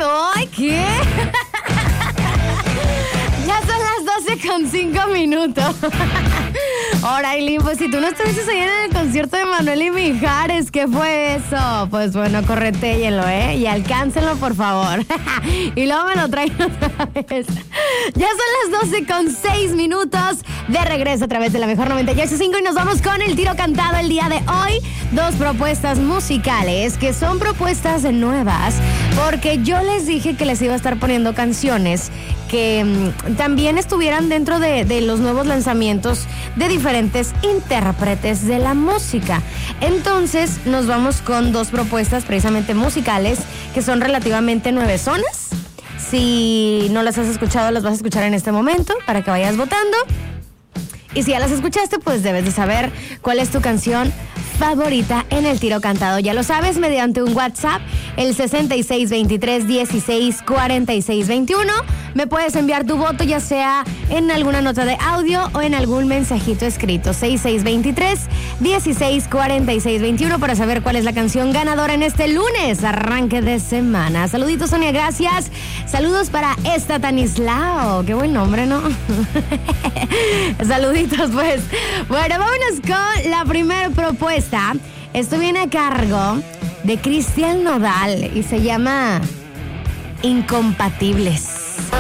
¡Ay, qué! Ya son las 12:05. Ahora, Eileen, pues si tú no estuviste ahí en el concierto de Manuel y Mijares, ¿qué fue eso? Pues bueno, corretéyenlo, y alcáncenlo, por favor. Y luego me lo traen otra vez. Ya son las 12:06. De regreso a través de la mejor 98.5 y nos vamos con el tiro cantado el día de hoy. 2 propuestas musicales que son propuestas nuevas, porque yo les dije que les iba a estar poniendo canciones que también estuvieran dentro de los nuevos lanzamientos de diferentes intérpretes de la música. Entonces nos vamos con 2 propuestas precisamente musicales que son relativamente nuevezonas. Si no las has escuchado, las vas a escuchar en este momento para que vayas votando. Y si ya las escuchaste, pues debes de saber cuál es tu canción favorita en el tiro cantado. Ya lo sabes, mediante un WhatsApp, el 6623-164621. Me puedes enviar tu voto, ya sea en alguna nota de audio o en algún mensajito escrito. 6623-164621 para saber cuál es la canción ganadora en este lunes, arranque de semana. Saluditos, Sonia, gracias. Saludos para Estanislao. Qué buen nombre, ¿no? Saluditos, pues. Bueno, vámonos con la primera propuesta. Esto viene a cargo de Cristian Nodal y se llama Incompatibles.